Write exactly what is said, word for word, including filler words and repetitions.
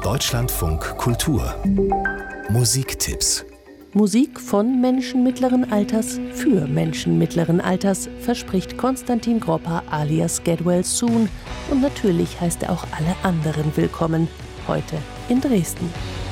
Deutschlandfunk Kultur Musiktipps. Musik von Menschen mittleren Alters für Menschen mittleren Alters, verspricht Konstantin Gropper alias Get Well Soon. Und natürlich heißt er auch alle anderen willkommen, heute in Dresden.